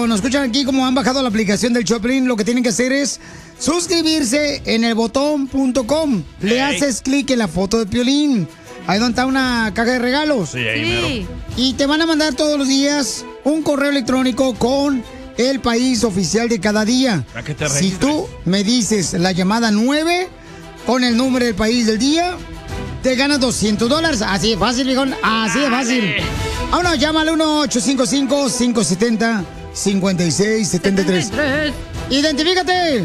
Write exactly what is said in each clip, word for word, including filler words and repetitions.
cuando nos escuchan aquí, como han bajado la aplicación del Choplin, lo que tienen que hacer es suscribirse en el botón punto com. Le Hey. haces clic en la foto de Piolín. Ahí donde está una caja de regalos. Sí, ahí mero. Y te van a mandar todos los días un correo electrónico con el país oficial de cada día. ¿A qué te Si registres? tú me dices la llamada nueve con el número del país del día, te ganas doscientos dólares. Así de fácil, viejón. Así de fácil. Vámonos, llámale uno ocho cinco cinco, cinco siete cero, cinco seis siete tres. Identifícate.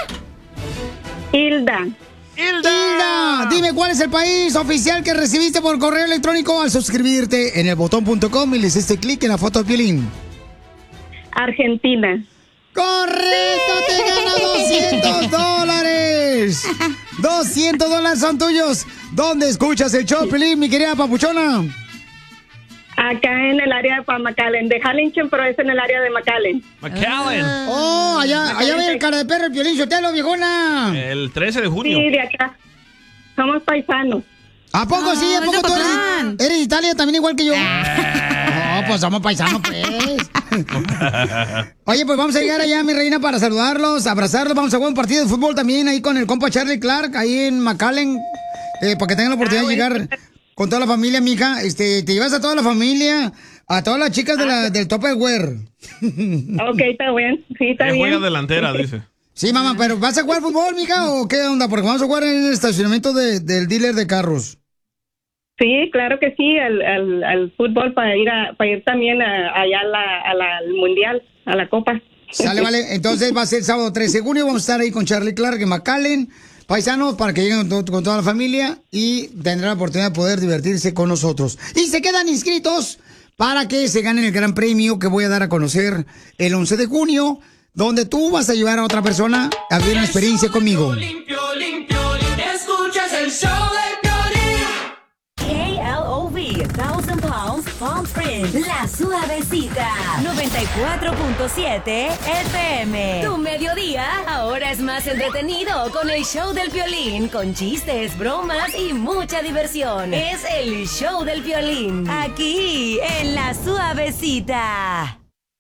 Hilda. ¡Hilda! Hilda, dime cuál es el país oficial que recibiste por correo electrónico al suscribirte en el botón punto com y le hiciste clic en la foto de Piolín. Argentina. ¡Correcto! ¡Te ganas doscientos dólares! ¡doscientos dólares son tuyos! ¿Dónde escuchas el show, Piolín, mi querida papuchona? Acá en el área de McAllen, de Harlingen, pero es en el área de McAllen. McAllen. ¡Oh, allá, allá ve el cara de perro, el Piolín Sotelo, viejona! El trece de junio. Sí, de acá. Somos paisanos. ¿A poco sí? ¿A Ah, poco es de tú eres, Ocotlán. eres de Italia también igual que yo? No, pues somos paisanos, pues. Oye, pues vamos a llegar allá, mi reina, para saludarlos, abrazarlos. Vamos a jugar un partido de fútbol también ahí con el compa Charlie Clark, ahí en McAllen, eh, para que tengan la oportunidad Ah, de bueno. llegar con toda la familia, mija. Este, te llevas a toda la familia, a todas las chicas de la, del Tupperware. Ok, está bien. Sí, está Ella bien. juega delantera, dice. Sí, mamá, pero ¿vas a jugar fútbol, mija, o qué onda? Porque vamos a jugar en el estacionamiento de- del dealer de carros. Sí, claro que sí, al, al, al fútbol para ir a, para ir también a- allá a la, a la- al mundial, a la copa. Sale, vale. Entonces va a ser el sábado trece de junio. Vamos a estar ahí con Charlie Clark en McAllen. Paisanos, para que lleguen con, con toda la familia y tendrán la oportunidad de poder divertirse con nosotros. Y se quedan inscritos para que se ganen el gran premio que voy a dar a conocer el once de junio, donde tú vas a llevar a otra persona a vivir una experiencia conmigo. Limpio, limpio, escuchas el show de Piolín. K L O V, Thousand Pounds, Palm Springs, La Suavecita, noventa y cuatro punto siete F M. Tu mediodía ahora es más entretenido con el show del Piolín, con chistes, bromas y mucha diversión. Es el show del Piolín, aquí en La Suavecita.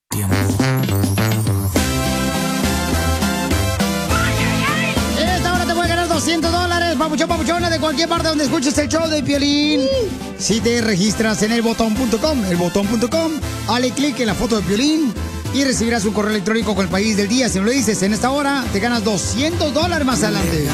En esta hora te voy a ganar doscientos dólares, papuchón, papuchona, de cualquier parte donde escuches el show de Piolín. Si te registras en el botón punto com, el botón punto com, dale clic en la foto de Piolín y recibirás un correo electrónico con el país del día. Si me lo dices en esta hora, te ganas doscientos dólares más adelante.